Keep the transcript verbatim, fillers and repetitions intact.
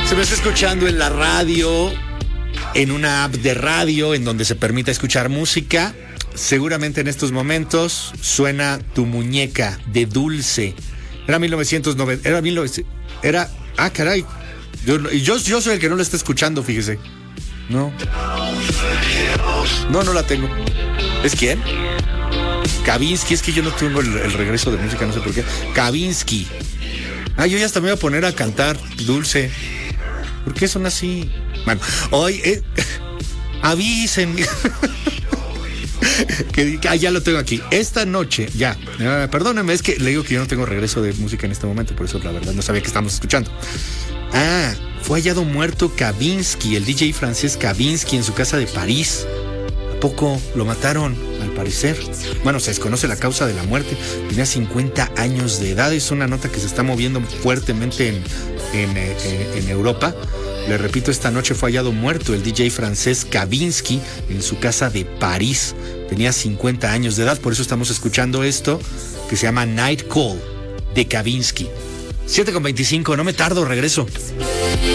Se me está escuchando en la radio, en una app de radio en donde se permite escuchar música. Seguramente en estos momentos suena Tu Muñeca de Dulce. Era mil novecientos noventa. Era mil novecientos. Era. Ah, caray. Yo, yo, yo soy el que no la está escuchando, fíjese. No. No, no la tengo. ¿Es quién? Kavinsky. Es que yo no tengo el, el regreso de música, no sé por qué. Kavinsky. Ah, yo ya hasta me voy a poner a cantar Dulce. ¿Por qué son así? Bueno, hoy eh, avisen que, ah, ya lo tengo aquí. Esta noche, ya, eh, perdóname, es que le digo que yo no tengo regreso de música en este momento, por eso la verdad no sabía que estamos escuchando. Ah, fue hallado muerto Kavinsky, el D J francés Kavinsky, en su casa de París. ¿A poco lo mataron? Al parecer. Bueno, se desconoce la causa de la muerte. Tenía cincuenta años de edad. Es una nota que se está moviendo fuertemente en, en, en, en Europa. Le repito, esta noche fue hallado muerto el D J francés Kavinsky en su casa de París. Tenía cincuenta años de edad, por eso estamos escuchando esto que se llama Night Call de Kavinsky. siete con veinticinco, no me tardo, regreso.